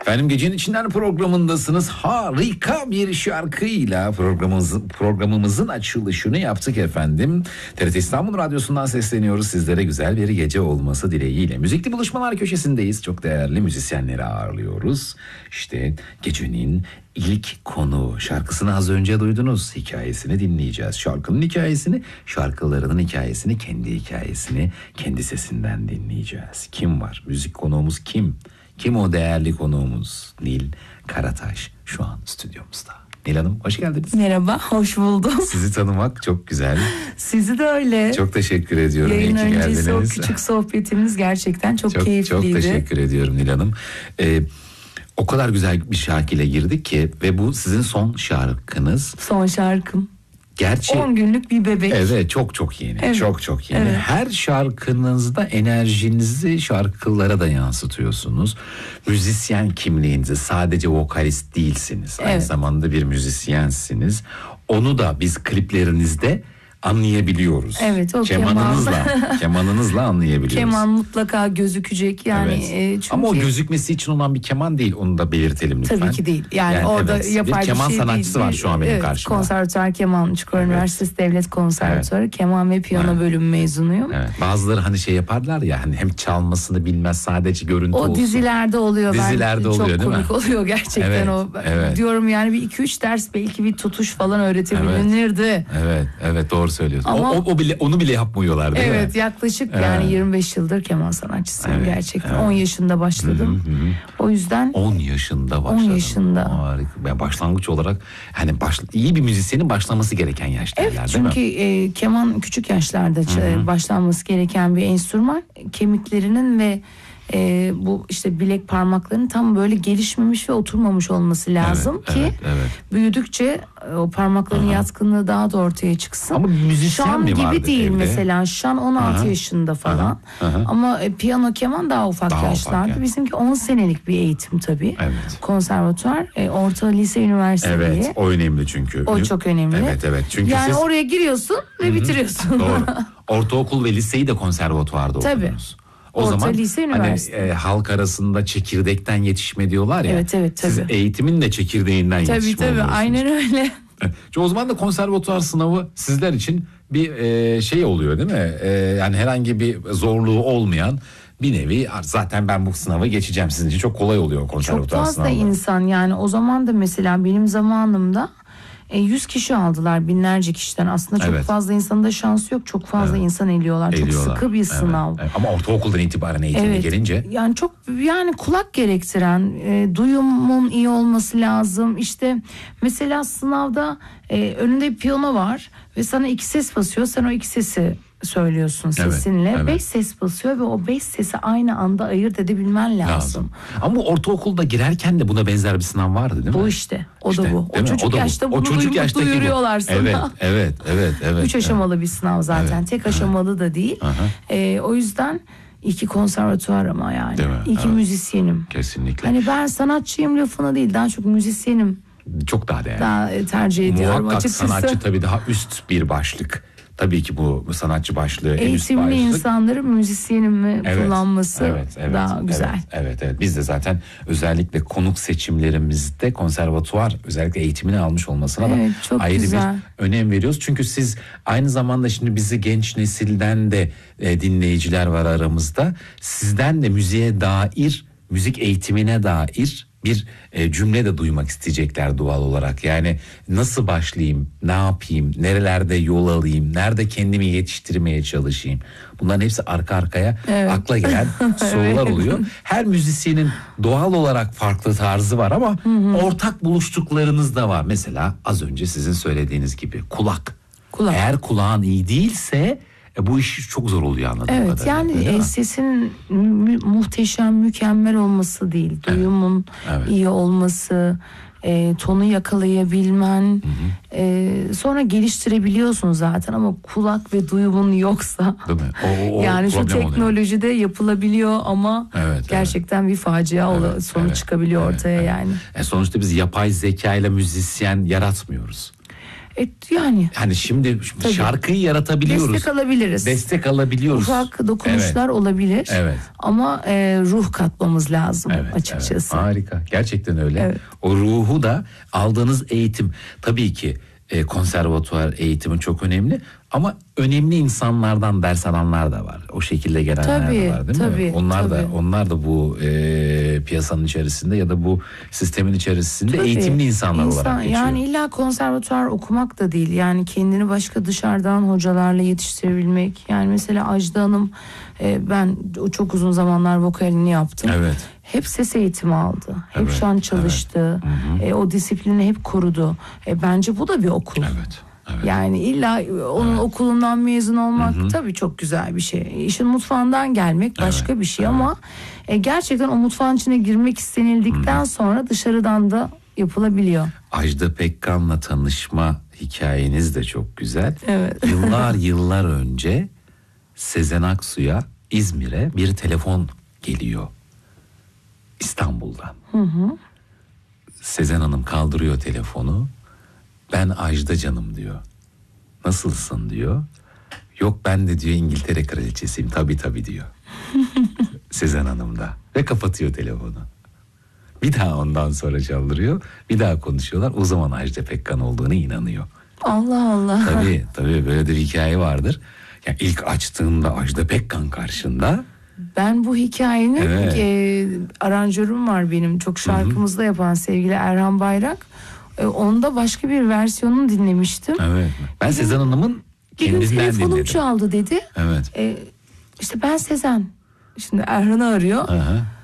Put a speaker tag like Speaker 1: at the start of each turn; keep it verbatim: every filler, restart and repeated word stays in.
Speaker 1: Efendim Gecenin İçinden programındasınız. Harika bir şarkıyla programımızın, programımızın açılışını yaptık efendim. T R T İstanbul Radyosu'ndan sesleniyoruz. Sizlere güzel bir gece olması dileğiyle. Müzikli Buluşmalar köşesindeyiz. Çok değerli müzisyenleri ağırlıyoruz. İşte gecenin ilk konu, şarkısını az önce duydunuz. Hikayesini dinleyeceğiz. Şarkının hikayesini, şarkılarının hikayesini, kendi hikayesini kendi sesinden dinleyeceğiz. Kim var? Müzik konuğumuz kim? Kim o değerli konuğumuz? Nil Karataş şu an stüdyomuzda. Nil Hanım hoş geldiniz.
Speaker 2: Merhaba, hoş buldum.
Speaker 1: Sizi tanımak çok güzel.
Speaker 2: Sizi de öyle.
Speaker 1: Çok teşekkür ediyorum.
Speaker 2: Yayın
Speaker 1: İyi ki
Speaker 2: öncesi
Speaker 1: geldiniz.
Speaker 2: o küçük sohbetimiz gerçekten çok,
Speaker 1: çok
Speaker 2: keyifliydi.
Speaker 1: Çok teşekkür ediyorum Nil Hanım. Ee, o kadar güzel bir şarkıyla girdik ki ve bu sizin son şarkınız.
Speaker 2: Son şarkım.
Speaker 1: Gerçi
Speaker 2: on günlük bir bebek.
Speaker 1: Evet, çok çok yeni.
Speaker 2: Evet.
Speaker 1: Çok çok yeni.
Speaker 2: Evet.
Speaker 1: Her şarkınızda enerjinizi şarkılara da yansıtıyorsunuz. Müzisyen kimliğinizi, sadece vokalist değilsiniz. Aynı
Speaker 2: Evet.
Speaker 1: zamanda bir müzisyensiniz. Onu da biz kliplerinizde anlayabiliyoruz.
Speaker 2: Evet, o
Speaker 1: kemanınızla, kemanınızla anlayabiliyoruz.
Speaker 2: Keman mutlaka gözükecek yani.
Speaker 1: Evet.
Speaker 2: e, çünkü
Speaker 1: Ama o gözükmesi için olan bir keman değil, onu da belirtelim lütfen.
Speaker 2: tabii ki değil. Yani,
Speaker 1: Yani
Speaker 2: orada
Speaker 1: evet,
Speaker 2: yapay
Speaker 1: bir keman
Speaker 2: şey
Speaker 1: sanatçısı
Speaker 2: değil.
Speaker 1: var şu an benim
Speaker 2: Evet,
Speaker 1: karşımda.
Speaker 2: Konservatuar keman, Çukur
Speaker 1: Evet.
Speaker 2: Üniversitesi Devlet Konservatuarı keman ve piyano
Speaker 1: Evet.
Speaker 2: bölümü mezunuyum.
Speaker 1: Evet. Bazıları hani şey yaparlar ya, hani hem çalmasını bilmez, sadece görüntü
Speaker 2: O
Speaker 1: olsun.
Speaker 2: dizilerde oluyor.
Speaker 1: Dizilerde
Speaker 2: ben,
Speaker 1: oluyor,
Speaker 2: çok
Speaker 1: değil mi?
Speaker 2: komik oluyor gerçekten
Speaker 1: Evet,
Speaker 2: o.
Speaker 1: evet.
Speaker 2: Diyorum yani bir iki üç ders belki bir tutuş falan öğretebilirdi.
Speaker 1: Evet, evet doğru söylüyorsun.
Speaker 2: Ama-
Speaker 1: o, o, o bile onu bile yapmıyorlar değil
Speaker 2: Evet
Speaker 1: mi?
Speaker 2: yaklaşık
Speaker 1: Evet.
Speaker 2: yani yirmi beş yıldır keman sanatçısıyım
Speaker 1: Evet,
Speaker 2: gerçekten.
Speaker 1: evet.
Speaker 2: on yaşında başladım.
Speaker 1: Hı hı hı.
Speaker 2: O yüzden
Speaker 1: on yaşında başladım.
Speaker 2: yaşında.
Speaker 1: Harika. Ben başlangıç olarak hani baş, iyi bir müzisyenin başlaması gereken yaş
Speaker 2: evet
Speaker 1: derler, değil mi?
Speaker 2: çünkü e, keman küçük yaşlarda ç- başlanması gereken bir enstrüman. Kemiklerinin ve e, bu işte bilek parmaklarının tam böyle gelişmemiş ve oturmamış olması lazım
Speaker 1: Evet,
Speaker 2: ki
Speaker 1: evet, evet.
Speaker 2: büyüdükçe e, o parmakların
Speaker 1: Aha.
Speaker 2: yatkınlığı daha da ortaya çıksın.
Speaker 1: Ama müzisyen
Speaker 2: Şan
Speaker 1: mi vardı
Speaker 2: gibi değil
Speaker 1: evde?
Speaker 2: mesela. Şan on altı
Speaker 1: Aha.
Speaker 2: yaşında falan.
Speaker 1: Aha. Aha.
Speaker 2: Ama e, piyano keman daha ufak
Speaker 1: Daha ufak
Speaker 2: yaşlarda.
Speaker 1: yani.
Speaker 2: Bizimki on senelik bir eğitim tabii.
Speaker 1: Evet.
Speaker 2: Konservatuar, e, orta lise, üniversite
Speaker 1: Evet,
Speaker 2: diye.
Speaker 1: o önemli çünkü.
Speaker 2: O çok önemli.
Speaker 1: Evet, evet. Çünkü
Speaker 2: yani
Speaker 1: siz
Speaker 2: oraya giriyorsun ve bitiriyorsun.
Speaker 1: doğru. Ortaokul ve liseyi de konservatuvarda
Speaker 2: Tabii.
Speaker 1: okudunuz. O
Speaker 2: Orta,
Speaker 1: zaman
Speaker 2: lise,
Speaker 1: hani
Speaker 2: üniversite.
Speaker 1: e, halk arasında çekirdekten yetişme diyorlar ya.
Speaker 2: Evet, evet,
Speaker 1: Siz
Speaker 2: tabii.
Speaker 1: eğitimin de çekirdeğinden
Speaker 2: tabii
Speaker 1: yetişme
Speaker 2: tabii
Speaker 1: oluyorsunuz.
Speaker 2: aynen öyle.
Speaker 1: Evet. O zaman da konservatuvar sınavı sizler için bir e, şey oluyor değil mi? E, yani herhangi bir zorluğu olmayan bir nevi, zaten ben bu sınavı geçeceğim, sizin için çok kolay oluyor
Speaker 2: Çok
Speaker 1: konservatuvar
Speaker 2: fazla
Speaker 1: sınavları.
Speaker 2: insan yani o zaman da mesela benim zamanımda e, yüz kişi aldılar binlerce kişiden. Aslında çok
Speaker 1: Evet.
Speaker 2: fazla insanın da şansı yok. Çok fazla
Speaker 1: Evet.
Speaker 2: insan eliyorlar.
Speaker 1: Eliyorlar.
Speaker 2: Çok sıkı bir
Speaker 1: Evet,
Speaker 2: sınav.
Speaker 1: evet. Ama ortaokuldan itibaren eğitime
Speaker 2: Evet.
Speaker 1: gelince
Speaker 2: Yani çok yani kulak gerektiren, e, duyumun iyi olması lazım. İşte mesela sınavda e, önünde bir piyano var ve sana iki ses basıyor. Sen o iki sesi söylüyorsun
Speaker 1: Evet,
Speaker 2: sesinle.
Speaker 1: evet.
Speaker 2: Beş ses basıyor ve o beş sesi aynı anda ayırt edebilmen lazım.
Speaker 1: lazım. Ama bu ortaokulda girerken de buna benzer bir sınav vardı değil mi?
Speaker 2: Bu işte. O
Speaker 1: İşte,
Speaker 2: da bu.
Speaker 1: değil
Speaker 2: O
Speaker 1: mi?
Speaker 2: çocuk
Speaker 1: da bu.
Speaker 2: yaşta
Speaker 1: O
Speaker 2: bunu
Speaker 1: çocuk
Speaker 2: duyurup
Speaker 1: yaştaki bu.
Speaker 2: duyuruyorlar sana.
Speaker 1: Evet, evet, evet, evet.
Speaker 2: Üç aşamalı bir sınav zaten.
Speaker 1: Evet,
Speaker 2: Tek aşamalı da değil.
Speaker 1: Aha.
Speaker 2: Ee, o yüzden iyi ki konservatuvar ama yani.
Speaker 1: Değil mi?
Speaker 2: İyi ki
Speaker 1: Evet.
Speaker 2: müzisyenim.
Speaker 1: Kesinlikle.
Speaker 2: Hani ben sanatçıyım lafına değil, daha çok müzisyenim
Speaker 1: Çok daha değerli.
Speaker 2: daha e, tercih ediyorum
Speaker 1: Muhakkak
Speaker 2: açıkçası.
Speaker 1: sanatçı tabii daha üst bir başlık. Tabii ki bu, bu sanatçı başlığı en üst
Speaker 2: Eğitimli
Speaker 1: başlık.
Speaker 2: insanların müzisyenimi
Speaker 1: Evet,
Speaker 2: kullanması
Speaker 1: evet, evet,
Speaker 2: daha güzel.
Speaker 1: Evet, evet, evet. Biz de zaten özellikle konuk seçimlerimizde konservatuvar özellikle eğitimini almış olmasına
Speaker 2: Evet,
Speaker 1: da
Speaker 2: çok
Speaker 1: ayrı
Speaker 2: güzel.
Speaker 1: bir önem veriyoruz. Çünkü siz aynı zamanda şimdi bizi genç nesilden de e, dinleyiciler var aramızda. Sizden de müziğe dair, müzik eğitimine dair bir e, cümle de duymak isteyecekler doğal olarak. Yani nasıl başlayayım, ne yapayım, nerelerde yol alayım, nerede kendimi yetiştirmeye çalışayım. Bunların hepsi arka arkaya
Speaker 2: Evet.
Speaker 1: akla gelen sorular oluyor. Her müzisyenin doğal olarak farklı tarzı var ama ortak buluştuklarınız da var. Mesela az önce sizin söylediğiniz gibi kulak.
Speaker 2: Kulak.
Speaker 1: Eğer kulağın iyi değilse e, bu iş çok zor oluyor anladığım
Speaker 2: Evet
Speaker 1: kadarıyla.
Speaker 2: yani
Speaker 1: Öyle
Speaker 2: e,
Speaker 1: mi?
Speaker 2: sesin mü- muhteşem, mükemmel olması değil. Duyumun
Speaker 1: Evet.
Speaker 2: iyi olması, e, tonu yakalayabilmen, e, sonra geliştirebiliyorsun zaten ama kulak ve duyumun yoksa
Speaker 1: Değil mi? O- o- o
Speaker 2: yani şu
Speaker 1: problem oluyor.
Speaker 2: teknolojide yapılabiliyor ama
Speaker 1: Evet,
Speaker 2: gerçekten bir facia ola-
Speaker 1: Evet,
Speaker 2: sonuç
Speaker 1: evet,
Speaker 2: çıkabiliyor
Speaker 1: evet,
Speaker 2: ortaya
Speaker 1: evet.
Speaker 2: yani.
Speaker 1: E sonuçta biz yapay zeka ile müzisyen yaratmıyoruz.
Speaker 2: Et yani.
Speaker 1: Hani şimdi
Speaker 2: Tabii.
Speaker 1: şarkıyı yaratabiliyoruz.
Speaker 2: Destek alabiliriz.
Speaker 1: Destek alabiliyoruz.
Speaker 2: Ufak dokunuşlar
Speaker 1: Evet.
Speaker 2: olabilir.
Speaker 1: Evet.
Speaker 2: Ama e, ruh katmamız lazım
Speaker 1: Evet,
Speaker 2: açıkçası.
Speaker 1: evet. Harika. Gerçekten öyle.
Speaker 2: Evet.
Speaker 1: O ruhu da aldığınız eğitim tabii ki e, konservatuvar eğitimi çok önemli ama önemli insanlardan ders alanlar da var. O şekilde gelenler
Speaker 2: Tabii,
Speaker 1: de var değil
Speaker 2: tabii,
Speaker 1: mi? Onlar da
Speaker 2: tabii.
Speaker 1: onlar da bu e, piyasanın içerisinde ya da bu sistemin içerisinde
Speaker 2: Tabii,
Speaker 1: eğitimli insanlar
Speaker 2: insan-
Speaker 1: olarak geçiyor.
Speaker 2: Yani illa konservatuvar okumak da değil. Yani kendini başka dışarıdan hocalarla yetiştirebilmek. Yani mesela Ajda Hanım, e, ben o çok uzun zamanlar vokalini yaptım.
Speaker 1: Evet.
Speaker 2: Hep ses eğitimi aldı. Hep
Speaker 1: Evet,
Speaker 2: şan çalıştı. E, o disiplini hep korudu. E, bence bu da bir okul.
Speaker 1: Evet. Evet.
Speaker 2: Yani illa onun okulundan mezun olmak tabii çok güzel bir şey. İşin mutfağından gelmek başka
Speaker 1: Evet,
Speaker 2: bir şey
Speaker 1: evet.
Speaker 2: ama e, gerçekten o mutfağın içine girmek istenildikten sonra dışarıdan da yapılabiliyor.
Speaker 1: Ajda Pekkan'la tanışma hikayeniz de çok güzel.
Speaker 2: Evet.
Speaker 1: Yıllar yıllar önce Sezen Aksu'ya İzmir'e bir telefon geliyor. İstanbul'dan.
Speaker 2: Hı hı.
Speaker 1: Sezen Hanım kaldırıyor telefonu. Ben Ajda canım diyor. Nasılsın diyor. Yok ben de diyor İngiltere kraliçesiyim. Tabii tabii diyor. Sezen Hanım da. Ve kapatıyor telefonu. Bir daha ondan sonra çaldırıyor. Bir daha konuşuyorlar. O zaman Ajda Pekkan olduğuna inanıyor.
Speaker 2: Allah Allah.
Speaker 1: Tabii tabii böyle de bir hikaye vardır. Yani ilk açtığında Ajda Pekkan karşında.
Speaker 2: Ben bu hikayenin
Speaker 1: Evet.
Speaker 2: e, aranjörüm var benim. Çok şarkımızda yapan sevgili Erhan Bayrak. E, onda başka bir versiyonunu dinlemiştim.
Speaker 1: Evet. Ben Sezen Hanım'ın
Speaker 2: Bir gün
Speaker 1: kendinden
Speaker 2: telefonum
Speaker 1: dinledim.
Speaker 2: çaldı dedi.
Speaker 1: Evet.
Speaker 2: E, işte ben Sezen. Şimdi Erhan'ı arıyor.
Speaker 1: Aha.